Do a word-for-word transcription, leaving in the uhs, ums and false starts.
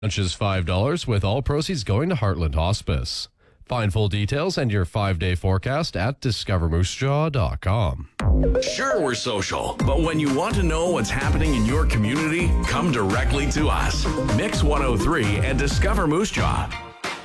Lunch is five dollars with all proceeds going to Heartland Hospice. Find full details and your five-day forecast at discover moose jaw dot com. Sure, we're social, but when you want to know what's happening in your community, come directly to us. Mix one oh three and Discover Moose Jaw.